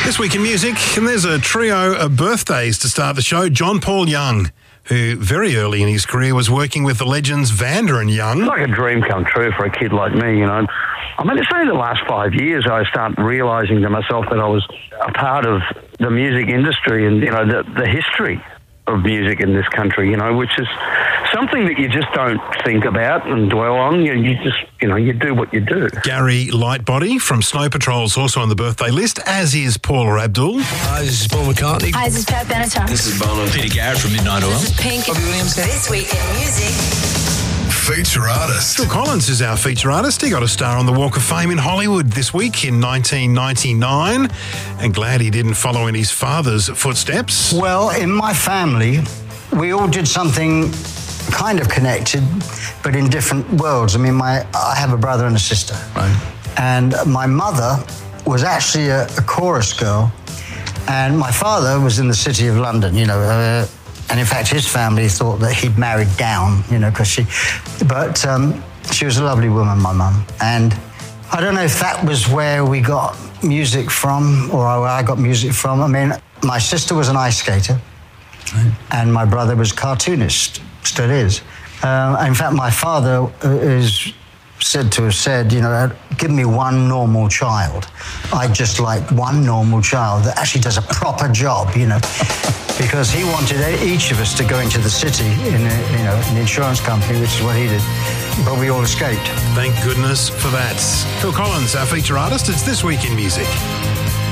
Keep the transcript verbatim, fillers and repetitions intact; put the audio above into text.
This week in music, and there's a trio of birthdays to start the show. John Paul Young, who very early in his career was working with the legends Vanda and Young. It's like a dream come true for a kid like me, you know. I mean, it's only the last five years I started realising to myself that I was a part of the music industry and, you know, the, the history of music in this country, you know, which is something that you just don't think about and dwell on. You, you just, you know, you do what you do. Gary Lightbody from Snow Patrol is also on the birthday list, as is Paula Abdul. Hi, this is Paul McCartney. Hi, this is Pat Benatar. This is Bono. Peter Garrett from Midnight Oil. This is Pink. Robbie Williams. This week in music. Feature artist. Phil Collins is our feature artist. He got a star on the Walk of Fame in Hollywood this week in nineteen ninety-nine, and glad he didn't follow in his father's footsteps. Well, in my family, we all did something kind of connected, but in different worlds. I mean, my I have a brother and a sister. Right. And my mother was actually a, a chorus girl, and my father was in the City of London, you know, uh, and in fact his family thought that he'd married down, you know, because she, but um, she was a lovely woman, my mum. And I don't know if that was where we got music from, or where I got music from. I mean, my sister was an ice skater, right, and my brother was a cartoonist, still is. Uh, in fact, my father is said to have said, you know, give me one normal child. I'd just like one normal child that actually does a proper job, you know, because he wanted each of us to go into the city in a, you know, an insurance company, which is what he did, but we all escaped. Thank goodness for that. Phil Collins, our feature artist. It's This Week in Music.